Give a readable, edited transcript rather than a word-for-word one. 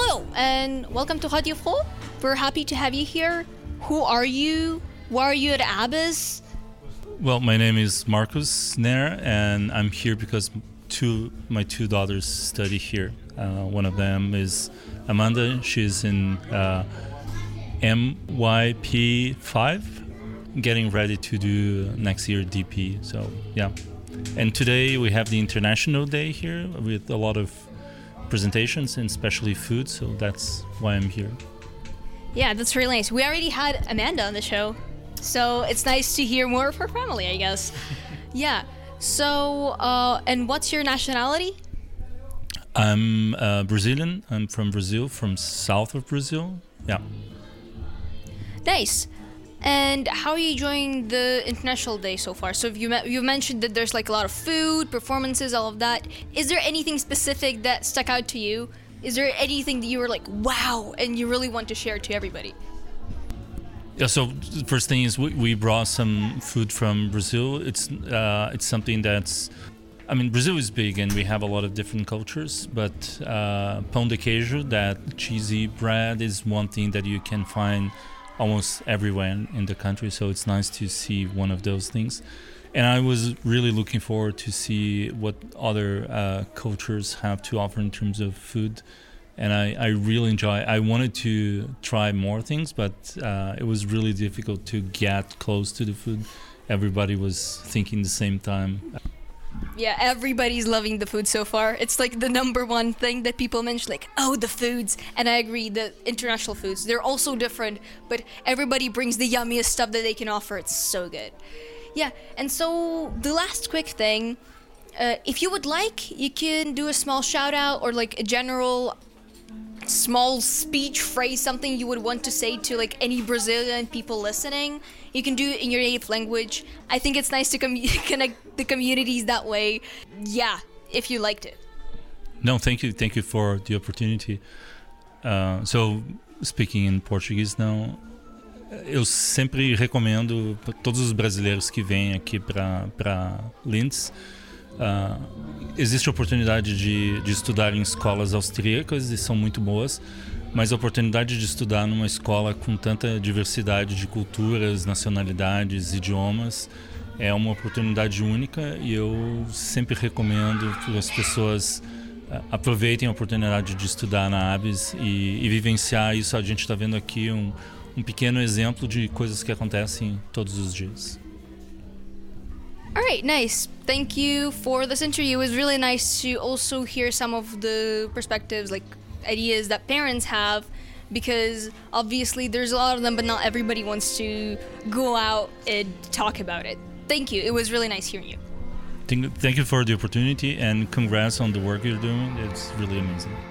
Hello, and welcome to Radio Fro. We're happy to have you here. Who are you? Why are you at ABIS? Well, my name is Marcus Nair, and I'm here because my two daughters study here. One of them is Amanda. She's in MYP 5, getting ready to do next year DP. So, yeah. And today we have the International Day here with a lot of presentations and especially food, so that's why I'm here. Yeah, that's really nice. We already had Amanda on the show, so it's nice to hear more of her family, I guess. Yeah. So, and what's your nationality? I'm Brazilian. I'm from Brazil, from south of Brazil. Yeah. Nice. And how are you enjoying the International Day so far? So you mentioned that there's like a lot of food, performances, all of that. Is there anything specific that stuck out to you? Is there anything that you were like, wow, and you really want to share to everybody? Yeah, so the first thing is we brought some food from Brazil. It's something that's... I mean, Brazil is big and we have a lot of different cultures, but pão de queijo, that cheesy bread, is one thing that you can find almost everywhere in the country, so it's nice to see one of those things. And I was really looking forward to see what other cultures have to offer in terms of food. And I really I wanted to try more things, but it was really difficult to get close to the food. Everybody was thinking the same time. Yeah, everybody's loving the food so far. It's like the number one thing that people mention, like, oh, the foods. And I agree, the international foods, they're all so different, but everybody brings the yummiest stuff that they can offer. It's so good. Yeah, and so the last quick thing, if you would like, you can do a small shout out or like a general small speech, phrase, something you would want to say to like any Brazilian people listening. You can do it in your native language. I think it's nice to connect the communities that way. Yeah, if you liked it. No, thank you for the opportunity. So, speaking in Portuguese now, eu sempre recomendo para todos os brasileiros que vêm aqui para Linz. Existe a oportunidade de estudar em escolas austríacas e são muito boas, mas a oportunidade de estudar numa escola com tanta diversidade de culturas, nacionalidades, idiomas é uma oportunidade única, e eu sempre recomendo que as pessoas aproveitem a oportunidade de estudar na ABIS e vivenciar isso. A gente está vendo aqui um pequeno exemplo de coisas que acontecem todos os dias. All right, nice. Thank you for this interview. It was really nice to also hear some of the perspectives, like ideas that parents have, because obviously there's a lot of them, but not everybody wants to go out and talk about it. Thank you. It was really nice hearing you. Thank you for the opportunity, and congrats on the work you're doing. It's really amazing.